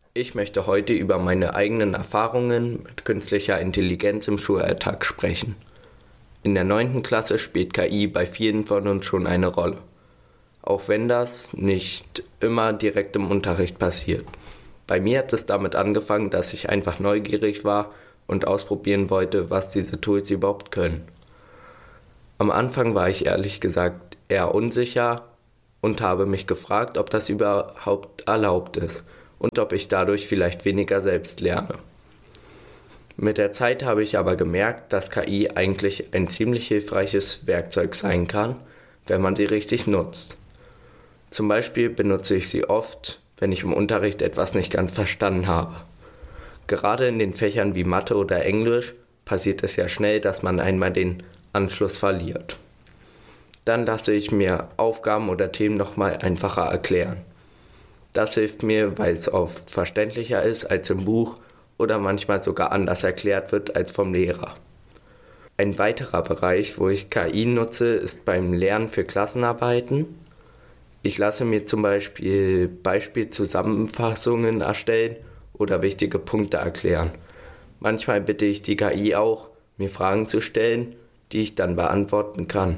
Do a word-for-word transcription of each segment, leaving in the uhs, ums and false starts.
Ich möchte heute über meine eigenen Erfahrungen mit künstlicher Intelligenz im Schulalltag sprechen. In der neunten Klasse spielt K I bei vielen von uns schon eine Rolle. Auch wenn das nicht immer direkt im Unterricht passiert. Bei mir hat es damit angefangen, dass ich einfach neugierig war und ausprobieren wollte, was diese Tools überhaupt können. Am Anfang war ich ehrlich gesagt eher unsicher und habe mich gefragt, ob das überhaupt erlaubt ist und ob ich dadurch vielleicht weniger selbst lerne. Mit der Zeit habe ich aber gemerkt, dass K I eigentlich ein ziemlich hilfreiches Werkzeug sein kann, wenn man sie richtig nutzt. Zum Beispiel benutze ich sie oft, wenn ich im Unterricht etwas nicht ganz verstanden habe. Gerade in den Fächern wie Mathe oder Englisch passiert es ja schnell, dass man einmal den Anschluss verliert. Dann lasse ich mir Aufgaben oder Themen nochmal einfacher erklären. Das hilft mir, weil es oft verständlicher ist als im Buch oder manchmal sogar anders erklärt wird als vom Lehrer. Ein weiterer Bereich, wo ich K I nutze, ist beim Lernen für Klassenarbeiten. Ich lasse mir zum Beispiel Beispielzusammenfassungen erstellen oder wichtige Punkte erklären. Manchmal bitte ich die K I auch, mir Fragen zu stellen, die ich dann beantworten kann.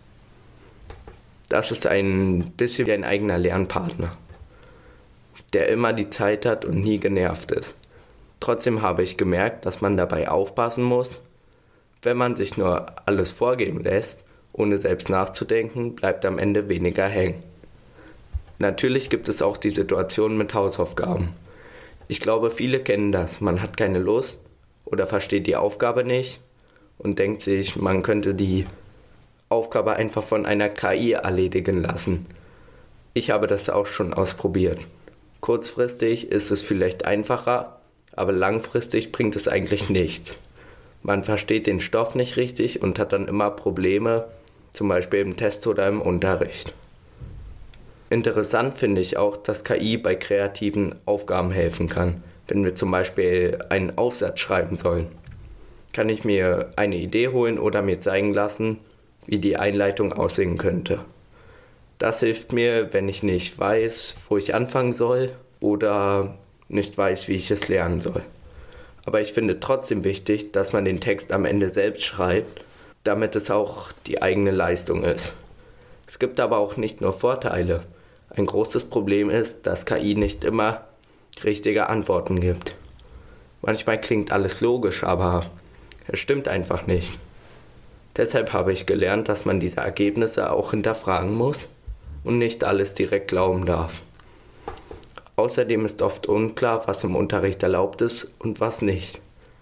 Das ist ein bisschen wie ein eigener Lernpartner, der immer die Zeit hat und nie genervt ist. Trotzdem habe ich gemerkt, dass man dabei aufpassen muss. Wenn man sich nur alles vorgeben lässt, ohne selbst nachzudenken, bleibt am Ende weniger hängen. Natürlich gibt es auch die Situation mit Hausaufgaben. Ich glaube, viele kennen das. Man hat keine Lust oder versteht die Aufgabe nicht und denkt sich, man könnte die Aufgabe einfach von einer K I erledigen lassen. Ich habe das auch schon ausprobiert. Kurzfristig ist es vielleicht einfacher, aber langfristig bringt es eigentlich nichts. Man versteht den Stoff nicht richtig und hat dann immer Probleme, zum Beispiel im Test oder im Unterricht. Interessant finde ich auch, dass K I bei kreativen Aufgaben helfen kann. Wenn wir zum Beispiel einen Aufsatz schreiben sollen, kann ich mir eine Idee holen oder mir zeigen lassen, wie die Einleitung aussehen könnte. Das hilft mir, wenn ich nicht weiß, wo ich anfangen soll oder nicht weiß, wie ich es lernen soll. Aber ich finde trotzdem wichtig, dass man den Text am Ende selbst schreibt, damit es auch die eigene Leistung ist. Es gibt aber auch nicht nur Vorteile. Ein großes Problem ist, dass K I nicht immer richtige Antworten gibt. Manchmal klingt alles logisch, aber es stimmt einfach nicht. Deshalb habe ich gelernt, dass man diese Ergebnisse auch hinterfragen muss und nicht alles direkt glauben darf. Außerdem ist oft unklar, was im Unterricht erlaubt ist und was nicht.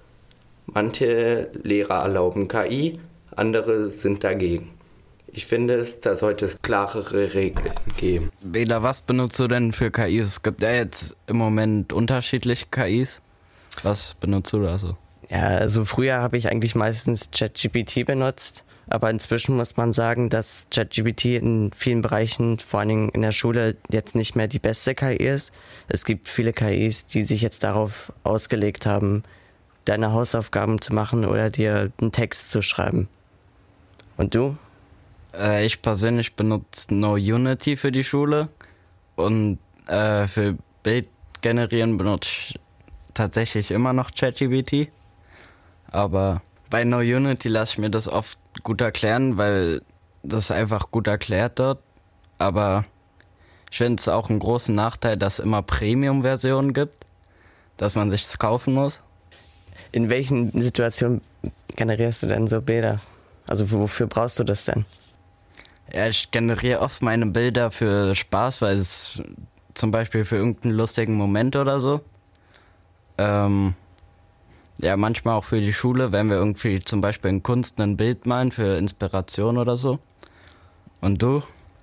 Manche Lehrer erlauben K I, andere sind dagegen. Ich finde es, da sollte es klarere Regeln geben. Bela, was benutzt du denn für K Is? Es gibt ja jetzt im Moment unterschiedliche K Is. Was benutzt du da so? Ja, also früher habe ich eigentlich meistens ChatGPT benutzt, aber inzwischen muss man sagen, dass ChatGPT in vielen Bereichen, vor allen Dingen in der Schule, jetzt nicht mehr die beste K I ist. Es gibt viele K Is, die sich jetzt darauf ausgelegt haben, deine Hausaufgaben zu machen oder dir einen Text zu schreiben. Und du? Äh, ich persönlich benutze No Unity für die Schule und äh, für Bild generieren benutze ich tatsächlich immer noch ChatGPT. Aber bei No Unity lasse ich mir das oft gut erklären, weil das einfach gut erklärt dort. Aber ich finde es auch einen großen Nachteil, dass es immer Premium-Versionen gibt, dass man sich das kaufen muss. In welchen Situationen generierst du denn so Bilder? Also wofür brauchst du das denn? Ja, ich generiere oft meine Bilder für Spaß, weil es zum Beispiel für irgendeinen lustigen Moment oder so. Ähm, ja, manchmal auch für die Schule, wenn wir irgendwie zum Beispiel in Kunst ein Bild malen für Inspiration oder so. Und du?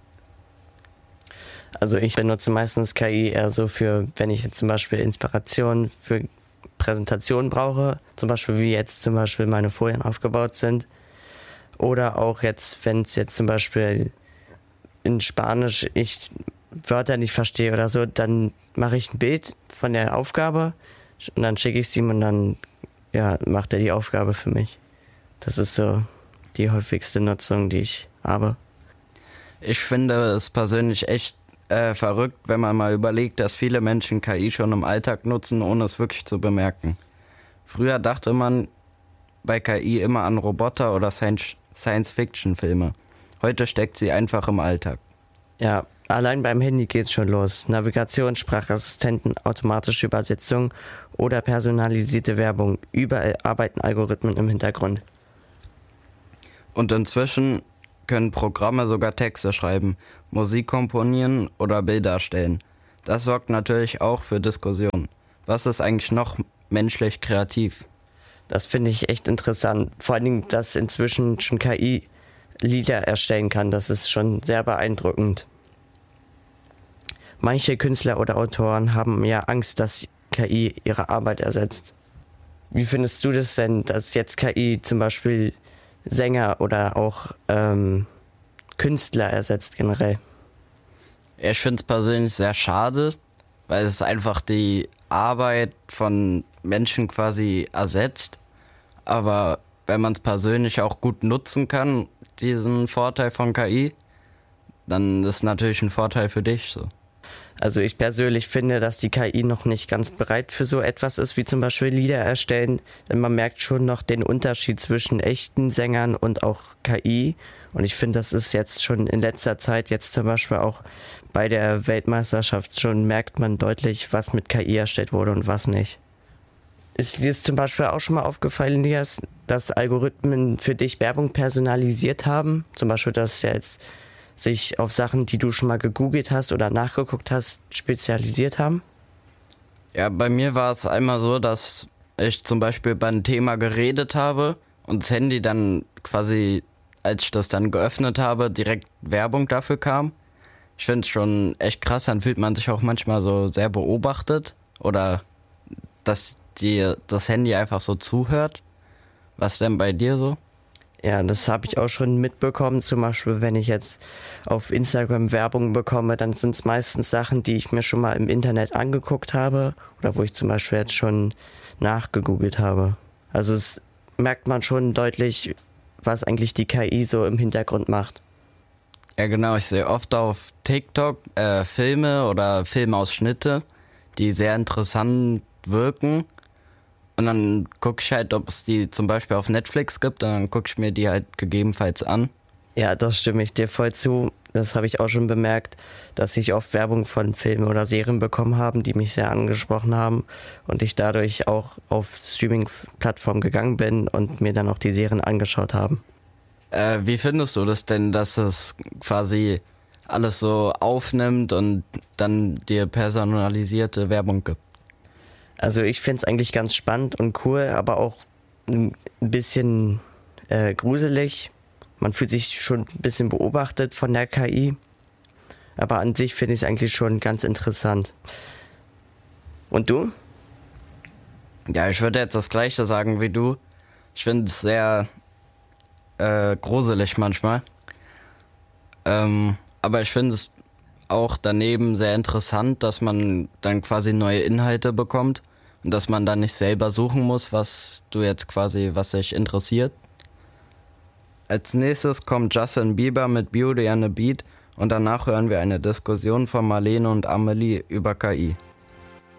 Also ich benutze meistens K I eher so für, wenn ich jetzt zum Beispiel Inspiration für Präsentationen brauche, zum Beispiel wie jetzt zum Beispiel meine Folien aufgebaut sind. Oder auch jetzt, wenn es jetzt zum Beispiel in Spanisch ich Wörter nicht verstehe oder so, dann mache ich ein Bild von der Aufgabe und dann schicke ich es ihm und dann ja, macht er die Aufgabe für mich. Das ist so die häufigste Nutzung, die ich habe. Ich finde es persönlich echt äh, verrückt, wenn man mal überlegt, dass viele Menschen K I schon im Alltag nutzen, ohne es wirklich zu bemerken. Früher dachte man bei K I immer an Roboter oder Science-Fiction-Filme. Heute steckt sie einfach im Alltag. Ja, allein beim Handy geht's schon los. Navigation, Sprachassistenten, automatische Übersetzung oder personalisierte Werbung. Überall arbeiten Algorithmen im Hintergrund. Und inzwischen können Programme sogar Texte schreiben, Musik komponieren oder Bilder erstellen. Das sorgt natürlich auch für Diskussionen. Was ist eigentlich noch menschlich kreativ? Das finde ich echt interessant. Vor allen Dingen, dass inzwischen schon K I Lieder erstellen kann. Das ist schon sehr beeindruckend. Manche Künstler oder Autoren haben ja Angst, dass K I ihre Arbeit ersetzt. Wie findest du das denn, dass jetzt K I zum Beispiel Sänger oder auch ähm, Künstler ersetzt generell? Ich finde es persönlich sehr schade, weil es einfach die Arbeit von Menschen quasi ersetzt. Aber wenn man es persönlich auch gut nutzen kann, diesen Vorteil von K I, dann ist natürlich ein Vorteil für dich so. Also ich persönlich finde, dass die K I noch nicht ganz bereit für so etwas ist, wie zum Beispiel Lieder erstellen. Denn man merkt schon noch den Unterschied zwischen echten Sängern und auch K I. Und ich finde, das ist jetzt schon in letzter Zeit, jetzt zum Beispiel auch bei der Weltmeisterschaft, schon merkt man deutlich, was mit K I erstellt wurde und was nicht. Ist dir das zum Beispiel auch schon mal aufgefallen, Elias, dass Algorithmen für dich Werbung personalisiert haben? Zum Beispiel, dass jetzt sich auf Sachen, die du schon mal gegoogelt hast oder nachgeguckt hast, spezialisiert haben? Ja, bei mir war es einmal so, dass ich zum Beispiel bei einem Thema geredet habe und das Handy dann quasi, als ich das dann geöffnet habe, direkt Werbung dafür kam. Ich finde es schon echt krass, dann fühlt man sich auch manchmal so sehr beobachtet oder dass dir das Handy einfach so zuhört. Was denn bei dir so? Ja, das habe ich auch schon mitbekommen. Zum Beispiel, wenn ich jetzt auf Instagram Werbung bekomme, dann sind es meistens Sachen, die ich mir schon mal im Internet angeguckt habe oder wo ich zum Beispiel jetzt schon nachgegoogelt habe. Also es merkt man schon deutlich, was eigentlich die K I so im Hintergrund macht. Ja genau, ich sehe oft auf TikTok äh, Filme oder Filmausschnitte, die sehr interessant wirken. Und dann gucke ich halt, ob es die zum Beispiel auf Netflix gibt, und dann gucke ich mir die halt gegebenenfalls an. Ja, das stimme ich dir voll zu. Das habe ich auch schon bemerkt, dass ich oft Werbung von Filmen oder Serien bekommen habe, die mich sehr angesprochen haben und ich dadurch auch auf Streaming-Plattformen gegangen bin und mir dann auch die Serien angeschaut habe. Äh, wie findest du das denn, dass es quasi alles so aufnimmt und dann dir personalisierte Werbung gibt? Also ich finde es eigentlich ganz spannend und cool, aber auch ein bisschen äh, gruselig. Man fühlt sich schon ein bisschen beobachtet von der K I. Aber an sich finde ich es eigentlich schon ganz interessant. Und du? Ja, ich würde jetzt das Gleiche sagen wie du. Ich finde es sehr äh, gruselig manchmal. Ähm, aber ich finde es auch daneben sehr interessant, dass man dann quasi neue Inhalte bekommt und dass man dann nicht selber suchen muss, was du jetzt quasi, was dich interessiert. Als nächstes kommt Justin Bieber mit Beauty and the Beat und danach hören wir eine Diskussion von Marlene und Amelie über K I.